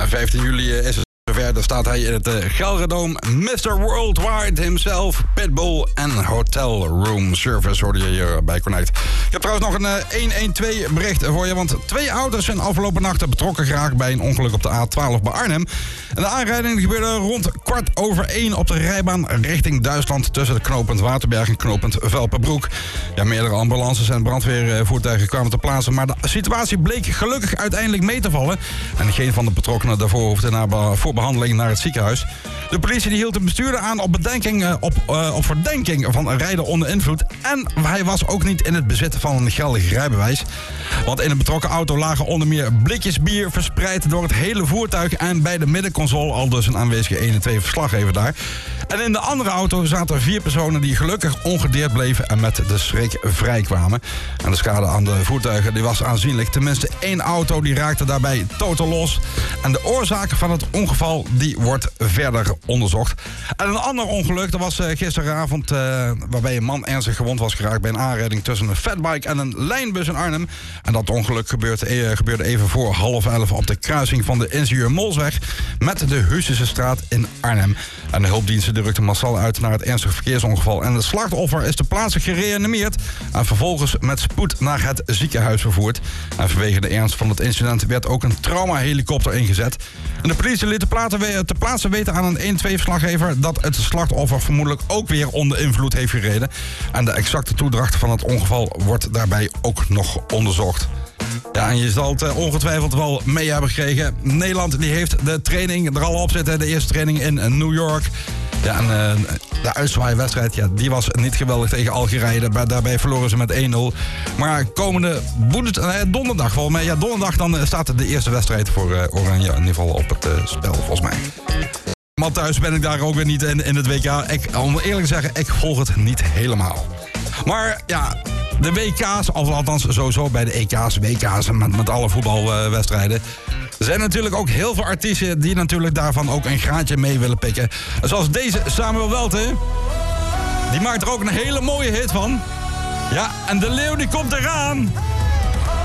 Ja, 15 juli is het zover. Daar staat hij in het Gelredome. Mr. Worldwide himself, Pitbull en Hotel Room Service hoorde je hier bij Connect. Ik heb trouwens nog een 112 bericht voor je, want 2 auto's zijn afgelopen nacht betrokken geraakt bij een ongeluk op de A12 bij Arnhem. En de aanrijding gebeurde rond 1:15 op de rijbaan richting Duitsland tussen het knooppunt Waterberg en knooppunt Velperbroek. Ja, meerdere ambulances en brandweervoertuigen kwamen ter plaatse, maar de situatie bleek gelukkig uiteindelijk mee te vallen. En geen van de betrokkenen daarvoor hoefde voor behandeling naar het ziekenhuis. De politie die hield de bestuurder aan op verdenking van rijden onder invloed. En hij was ook niet in het bezit van een geldig rijbewijs. Want in de betrokken auto lagen onder meer blikjes bier verspreid door het hele voertuig. En bij de middenconsole al dus een aanwezige 112 verslaggever daar. En in de andere auto zaten 4 personen die gelukkig ongedeerd bleven en met de schrik vrijkwamen. En de schade aan de voertuigen die was aanzienlijk. Tenminste 1 auto die raakte daarbij totaal los. En de oorzaak van het ongeval die wordt verder onderzocht. En een ander ongeluk, dat was gisteravond waarbij een man ernstig gewond was geraakt bij een aanrijding tussen een fatbike en een lijnbus in Arnhem. En dat ongeluk gebeurde even voor 10:30 op de kruising van de Ingenieur Molsweg met de Hussische straat in Arnhem. En de hulpdiensten rukten massaal uit naar het ernstige verkeersongeval. En het slachtoffer is ter plaatse gereanimeerd en vervolgens met spoed naar het ziekenhuis vervoerd. En vanwege de ernst van het incident werd ook een traumahelikopter ingezet. En de politie liet ter plaatse weten aan een 112-verslaggever dat het slachtoffer vermoedelijk ook weer onder invloed heeft gereden. En de exacte toedracht van het ongeval wordt daarbij ook nog onderzocht. Ja, en je zal het ongetwijfeld wel mee hebben gekregen. Nederland die heeft de training er al op zitten. De eerste training in New York. Ja, en de uitzwaaiwedstrijd, ja, die was niet geweldig tegen Algerije. Daarbij verloren ze met 1-0. Maar komende donderdag, volgens mij, ja, donderdag dan staat de eerste wedstrijd voor Oranje in ieder geval op het spel, volgens mij. Maar thuis ben ik daar ook weer niet in het WK. Om eerlijk te zeggen, ik volg het niet helemaal. Maar ja, de WK's, of althans sowieso bij de EK's, WK's met alle voetbalwedstrijden. Er zijn natuurlijk ook heel veel artiesten die natuurlijk daarvan ook een graantje mee willen pikken. Zoals deze Samuel Welten. Die maakt er ook een hele mooie hit van. Ja, en de leeuw die komt eraan.